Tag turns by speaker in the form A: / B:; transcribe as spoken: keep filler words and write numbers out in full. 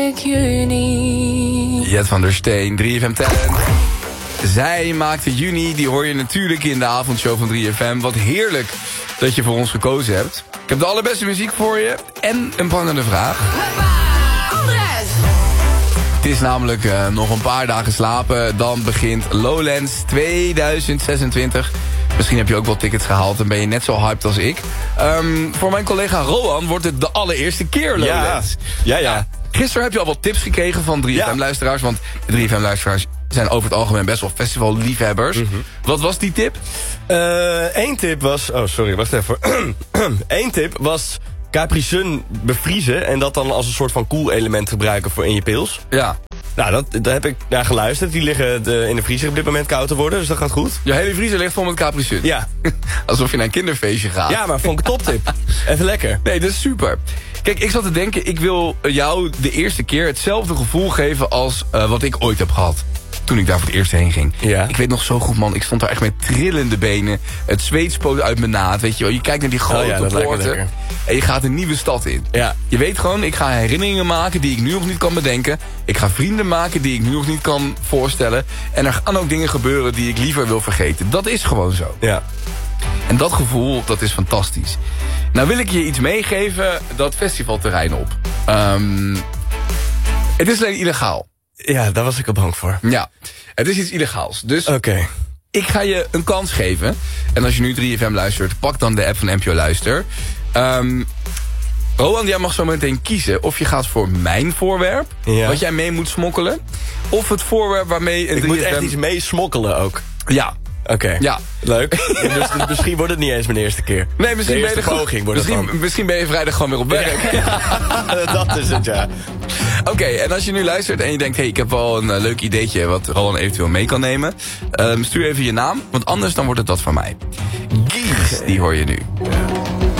A: Juni.
B: Jet van der Steen, drie F M Talent. Zij maakte juni, die hoor je natuurlijk in de avondshow van drie F M. Wat heerlijk dat je voor ons gekozen hebt. Ik heb de allerbeste muziek voor je en een prangende vraag.
A: Andres.
B: Het is namelijk uh, nog een paar dagen slapen. Dan begint Lowlands tweeduizend zesentwintig. Misschien heb je ook wel tickets gehaald en ben je net zo hyped als ik. Um, voor mijn collega Rowan wordt het de allereerste keer Lowlands.
C: Ja, ja, ja.
B: Gisteren heb je al wat tips gekregen van drie F M-luisteraars. Want de drie F M-luisteraars zijn over het algemeen best wel festivalliefhebbers. Mm-hmm. Wat was die tip?
C: Eén uh, tip was... Oh, sorry, wacht even. Eén tip was Capri Sun bevriezen en dat dan als een soort van koelelement gebruiken voor in je pils.
B: Ja.
C: Nou, dat, daar heb ik naar geluisterd. Die liggen de, in de vriezer op dit moment koud te worden, dus dat gaat goed.
B: Je hele vriezer ligt vol met Capri Sun.
C: Ja.
B: Alsof je naar een kinderfeestje gaat.
C: Ja, maar vond ik een toptip. Even lekker.
B: Nee, dat is super. Kijk, ik zat te denken, ik wil jou de eerste keer hetzelfde gevoel geven als uh, wat ik ooit heb gehad. Toen ik daar voor het eerst heen ging.
C: Ja.
B: Ik weet nog zo goed, man. Ik stond daar echt met trillende benen. Het zweet spoot uit mijn naad. Weet je wel. Je kijkt naar die grote
C: oh ja,
B: poorten. En je gaat een nieuwe stad in.
C: Ja.
B: Je weet gewoon, ik ga herinneringen maken die ik nu nog niet kan bedenken. Ik ga vrienden maken die ik nu nog niet kan voorstellen. En er gaan ook dingen gebeuren die ik liever wil vergeten. Dat is gewoon zo.
C: Ja.
B: En dat gevoel, dat is fantastisch. Nou wil ik je iets meegeven, dat festivalterrein op. Um, het is alleen illegaal.
C: Ja, daar was ik al bang voor.
B: Ja, het is iets illegaals. Dus
C: Oké. Okay.
B: Ik ga je een kans geven. En als je nu drie F M luistert, pak dan de app van N P O Luister. Um, Roland, jij mag zo meteen kiezen of je gaat voor mijn voorwerp, ja. wat jij mee moet smokkelen, of het voorwerp waarmee... Een
C: ik
B: drie F M...
C: moet echt iets mee smokkelen ook.
B: Ja.
C: Oké, okay.
B: Ja.
C: Leuk. Dus, dus misschien wordt het niet eens mijn eerste keer.
B: Nee, misschien,
C: de eerste
B: ben, je
C: poging wordt
B: misschien,
C: het
B: misschien ben je vrijdag gewoon weer op werk.
C: Ja. Dat is het, ja.
B: Oké, okay, en als je nu luistert en je denkt, hé, hey, ik heb wel een uh, leuk ideetje wat Roland eventueel mee kan nemen. Um, stuur even je naam, want anders dan wordt het dat van mij. Gies, die hoor je nu. Ja.